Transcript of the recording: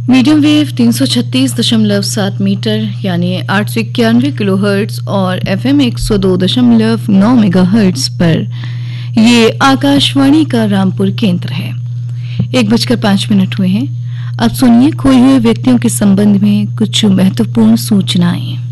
Medium wave 336.7 metre यानी 891 kilohertz और FM 102.9 megahertz पर ये आकाशवाणी का रामपुर केंद्र है। 1:05 हुए हैं। अब सुनिए खोए हुए व्यक्तियों के संबंध में कुछ महत्वपूर्ण सूचनाएं।